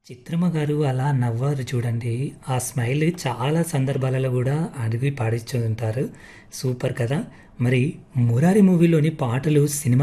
చిత్రమ్మ గారు అలా నవ్వారు చూడండి. ఆ స్మైల్ చాలా సందర్భాలలో గూడా అడిగి పాడించుంటారు. సూపర్ కదా! మరి 'మురారి' మూవీలోని పాటలు సినిమా